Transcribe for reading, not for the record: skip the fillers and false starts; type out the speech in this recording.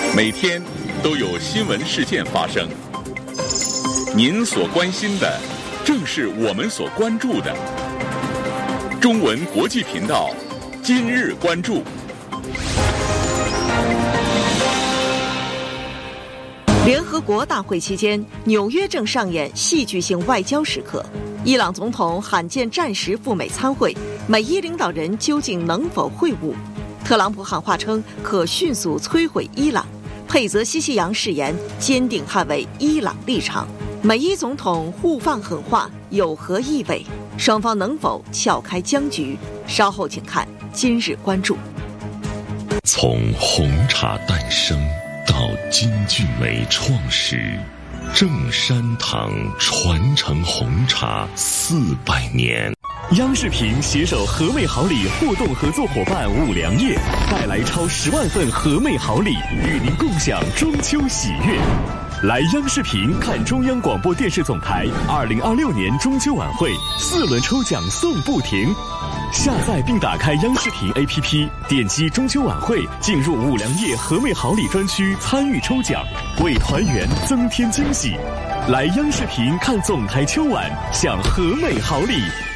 每天都有新闻事件发生，您所关心的正是我们所关注的。中文国际频道今日关注。 联合国大会期间，纽约正上演戏剧性外交时刻。伊朗总统罕见战时赴美参会，美伊领导人究竟能否会晤？特朗普喊话称可迅速摧毁伊朗，佩泽西西扬誓言坚定捍卫伊朗立场。美伊总统互放狠话有何意味？双方能否撬开僵局？稍后请看今日关注。 从红茶诞生到金骏眉创始，正山堂传承红茶400年。 央视频携手和美好礼互动合作伙伴五粮液，带来超10万份和美好礼，与您共享中秋喜悦。来央视频看中央广播电视总台2026年中秋晚会4轮抽奖送不停。下载并打开央视频 APP， 点击中秋晚会，进入五粮液和美好礼专区参与抽奖，为团圆增添惊喜。来央视频看总台秋晚，享和美好礼。